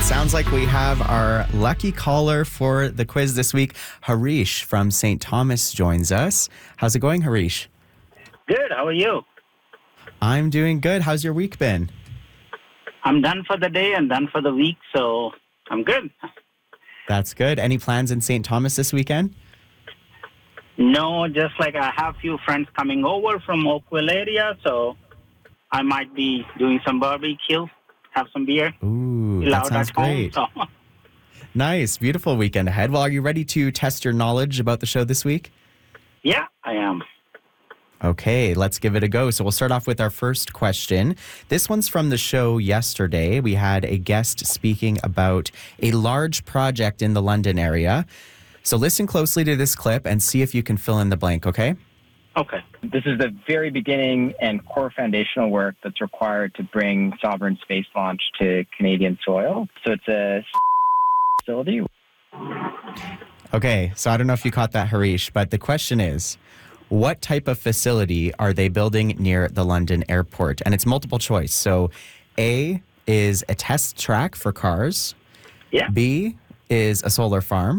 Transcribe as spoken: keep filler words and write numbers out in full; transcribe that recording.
sounds like we have our lucky caller for the quiz this week. Harish from Saint Thomas joins us. How's it going, Harish? Good. How are you? I'm doing good. How's your week been? I'm done for the day and done for the week, so I'm good. That's good. Any plans in Saint Thomas this weekend? No, just like I have a few friends coming over from Oakville area, so I might be doing some barbecue, have some beer. Ooh, chill that out sounds at home, great. so. Nice. Beautiful weekend ahead. Well, are you ready to test your knowledge about the show this week? Yeah, I am. Okay, let's give it a go. So we'll start off with our first question. This one's from the show yesterday. We had a guest speaking about a large project in the London area. So listen closely to this clip and see if you can fill in the blank, okay? Okay. This is the very beginning and core foundational work that's required to bring sovereign space launch to Canadian soil. So it's a facility. Okay, so I don't know if you caught that, Harish, but the question is, what type of facility are they building near the London airport? And it's multiple choice. So A is a test track for cars. Yeah. B is a solar farm.